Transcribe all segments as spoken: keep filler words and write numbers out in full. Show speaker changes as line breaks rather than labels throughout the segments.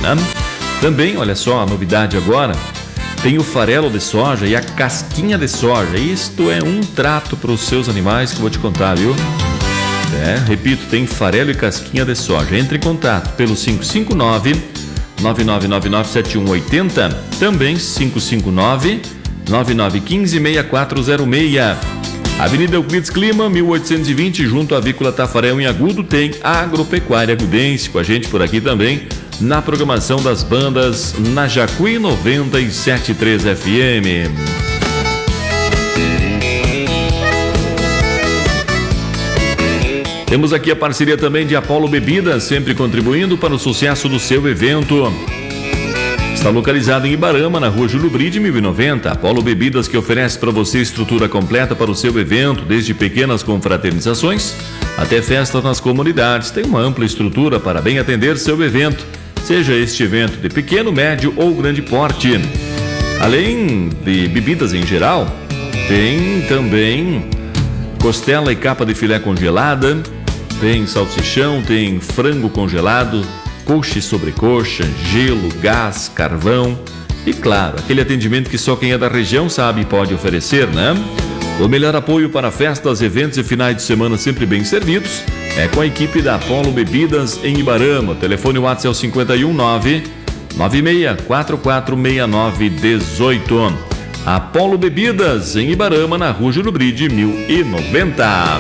né? Também, olha só, a novidade agora, tem o farelo de soja e a casquinha de soja. Isto é um trato para os seus animais que eu vou te contar, viu? É, repito, tem farelo e casquinha de soja. Entre em contato pelo cinco cinco nove, nove nove nove nove, sete um oito zero, também cinco cinco nove, nove nove um cinco, seis quatro zero seis. Avenida Euclides Clima, mil oitocentos e vinte, junto à Avícola Tafarel, em Agudo, tem a Agropecuária Agudense com a gente por aqui também, na programação das bandas na Jacuí noventa e sete ponto três F M. Temos aqui a parceria também de Apollo Bebidas, sempre contribuindo para o sucesso do seu evento. Está localizado em Ibarama, na rua Júlio Bride, mil e noventa. Apollo Bebidas, que oferece para você estrutura completa para o seu evento, desde pequenas confraternizações até festas nas comunidades. Tem uma ampla estrutura para bem atender seu evento, seja este evento de pequeno, médio ou grande porte. Além de bebidas em geral, tem também costela e capa de filé congelada, tem salsichão, tem frango congelado, coxa e sobrecoxa, gelo, gás, carvão e, claro, aquele atendimento que só quem é da região sabe e pode oferecer, né? O melhor apoio para festas, eventos e finais de semana sempre bem servidos é com a equipe da Apollo Bebidas em Ibarama. O telefone WhatsApp é o cinco um nove, nove seis quatro quatro seis nove um oito. Apollo Bebidas em Ibarama, na rua Júlio Bride, mil e noventa.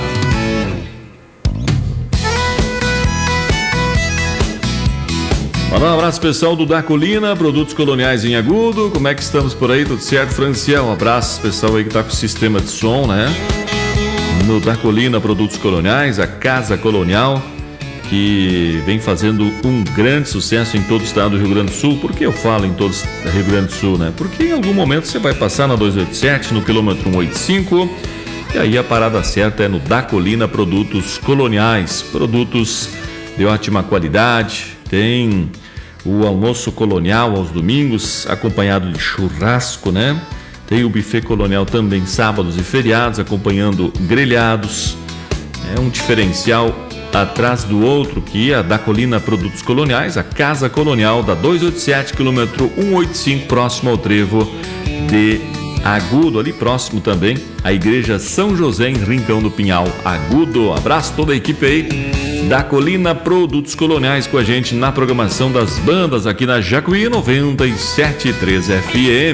Mandar um abraço pessoal do Dacolina, produtos coloniais em Agudo. Como é que estamos por aí? Tudo certo, Franciel? Um abraço pessoal aí que tá com o sistema de som, né? No Dacolina, produtos coloniais, a Casa Colonial, que vem fazendo um grande sucesso em todo o estado do Rio Grande do Sul. Por que eu falo em todo o Rio Grande do Sul, né? Porque em algum momento você vai passar na duzentos e oitenta e sete, no quilômetro cento e oitenta e cinco, e aí a parada certa é no Dacolina, produtos coloniais, produtos de ótima qualidade. Tem o almoço colonial aos domingos, acompanhado de churrasco, né? Tem o buffet colonial também sábados e feriados, acompanhando grelhados. É um diferencial atrás do outro, que é a Dacolina Produtos Coloniais, a Casa Colonial da duzentos e oitenta e sete, quilômetro cento e oitenta e cinco, próximo ao trevo de Agudo, ali próximo também a Igreja São José, em Rincão do Pinhal, Agudo. Abraço toda a equipe aí Dacolina Produtos Coloniais com a gente na programação das bandas aqui na Jacuí noventa e sete ponto três F M.